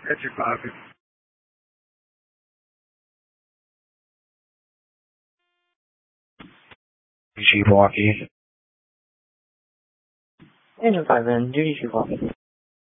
That's your coffee. Duty walkie. Engine 5 in, duty 2 walkie.